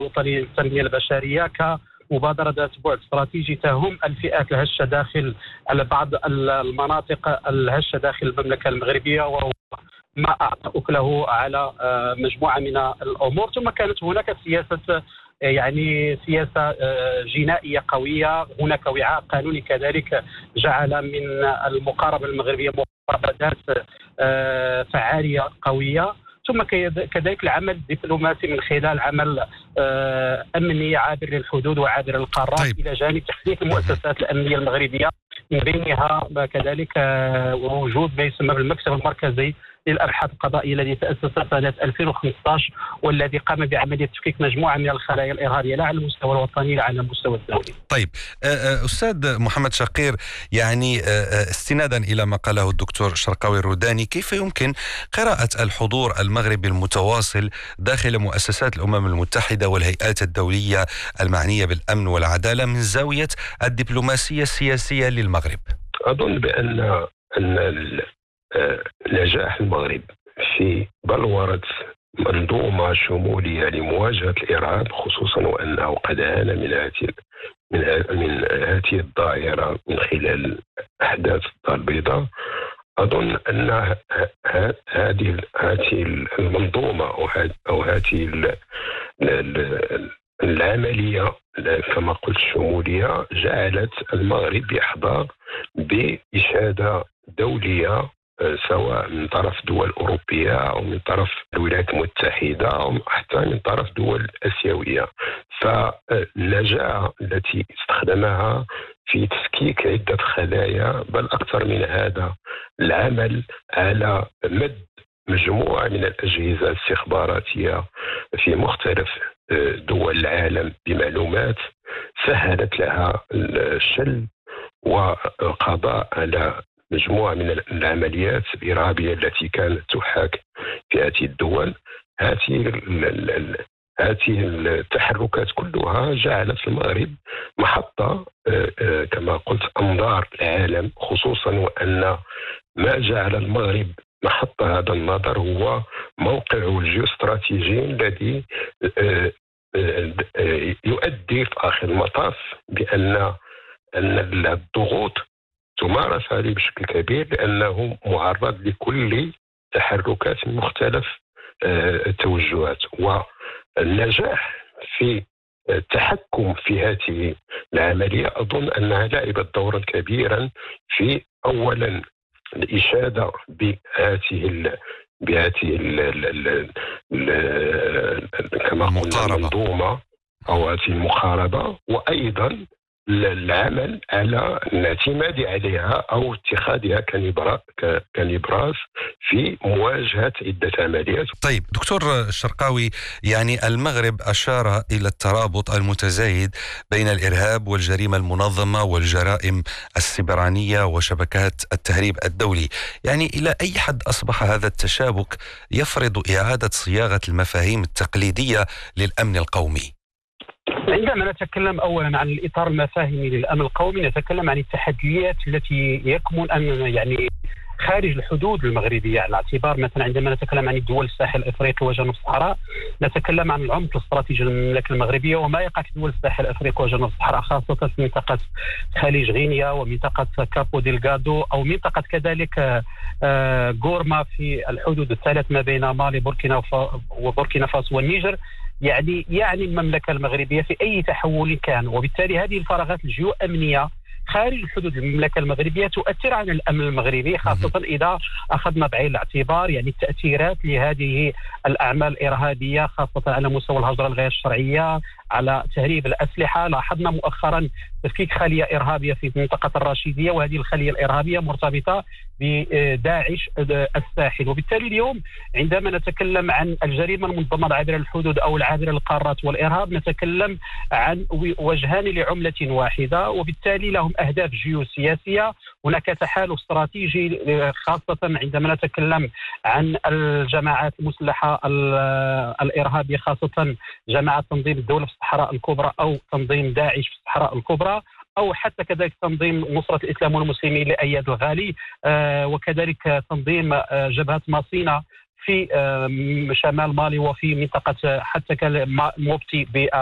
الوطني للتنمية البشرية كمبادرة ذات بعد استراتيجي تهم الفئات الهشة داخل بعض المناطق الهشة داخل المملكة المغربية، وهو ما أعطى أكله على مجموعة من الأمور. ثم كانت هناك سياسة جنائية قوية، هناك وعاء قانوني كذلك جعل من المقاربة المغربية مقاربات فعالية قوية. ثم كذلك العمل الدبلوماسي من خلال عمل أمني عابر للحدود وعابر القارات. طيب. إلى جانب تحديث المؤسسات الأمنية المغربية، من بينها كذلك وجود ما يسمى بالمكتب المركزي للأبحاث القضائية الذي تأسس سنة 2015 والذي قام بعملية تفكيك مجموعة من الخلايا الإرهابية لا على المستوى الوطني لا على المستوى الدولي. طيب أستاذ محمد شقير، استنادا إلى ما قاله الدكتور شرقاوي الروداني، كيف يمكن قراءة الحضور المغربي المتواصل داخل مؤسسات الأمم المتحدة والهيئات الدولية المعنية بالأمن والعدالة من زاوية الدبلوماسية السياسية للمغرب؟ أظن بأن نجاح المغرب في بلورة منظومة شمولية لمواجهة الإرهاب، خصوصا وأنه قد عانى من هذه الظاهرة من خلال أحداث الدار البيضاء. أظن أن هذه المنظومة أو هذه العملية كما قلت الشمولية جعلت المغرب يحظى بإشادة دولية، سواء من طرف دول أوروبية أو من طرف الولايات المتحدة أو حتى من طرف دول آسيوية. فالنجاعة التي استخدمها في تفكيك عدة خلايا، بل أكثر من هذا العمل على مد مجموعة من الأجهزة الاستخباراتية في مختلف دول العالم بمعلومات سهلت لها الشل وقضاء على مجموعة من العمليات الإرهابية التي كانت تحاك في هذه الدول. هذه التحركات كلها جعلت المغرب محطة كما قلت أنظار العالم، خصوصا وأن ما جعل المغرب محطة هذا النظر هو موقعه الجيوستراتيجي الذي يؤدي في آخر المطاف بأن الضغوط تمارس عليه بشكل كبير، لأنه معرض لكل تحركات من مختلف التوجهات. والنجاح في التحكم في هذه العملية أظن أنها لعبت دورا كبيرا في أولا الإشادة بهذه كما قلنا المنظومة أو هذه المقاربة، وأيضا العمل على الاعتماد عليها أو اتخاذها كنبراس في مواجهة عدة عمليات. طيب دكتور الشرقاوي، المغرب أشار إلى الترابط المتزايد بين الإرهاب والجريمة المنظمة والجرائم السبرانية وشبكات التهريب الدولي. إلى أي حد أصبح هذا التشابك يفرض إعادة صياغة المفاهيم التقليدية للأمن القومي؟ عندما نتكلم أولا عن الإطار المفاهيمي للأمن القومي، نتكلم عن التحديات التي يكمن أن خارج الحدود المغربية، على اعتبار مثلا عندما نتكلم عن دول الساحل الافريقي وجنوب الصحراء نتكلم عن العمق الاستراتيجي للمملكه المغربيه وما يقع في دول الساحل الافريقي وجنوب الصحراء، خاصه في منطقه خليج غينيا ومنطقه كابو ديلغادو او منطقه كذلك غورما في الحدود الثلاث ما بين مالي وبوركينا فاسو والنيجر. يعني المملكه المغربيه في اي تحول كان، وبالتالي هذه الفراغات الجيو امنيه خارج حدود المملكة المغربية تؤثر على الأمن المغربي، خاصة إذا أخذنا بعين الاعتبار التأثيرات لهذه الأعمال الإرهابية، خاصة على مستوى الهجرة الغير الشرعية، على تهريب الأسلحة. لاحظنا مؤخرا تفكيك خلية إرهابية في منطقة الرشيدية، وهذه الخلية الإرهابية مرتبطة بداعش الساحل. وبالتالي اليوم عندما نتكلم عن الجريمة المنظمة العابرة للحدود أو العابرة للقارات والإرهاب نتكلم عن وجهان لعملة واحدة، وبالتالي لهم أهداف جيوسياسية. هناك تحالف استراتيجي خاصة عندما نتكلم عن الجماعات المسلحة الإرهابية، خاصة جماعة تنظيم الدولة في الصحراء الكبرى أو تنظيم داعش في الصحراء الكبرى، أو حتى كذلك تنظيم نصرة الإسلام والمسلمين لأياد الغالي، وكذلك تنظيم جبهة ماسينا في شمال مالي وفي منطقة حتى موبتي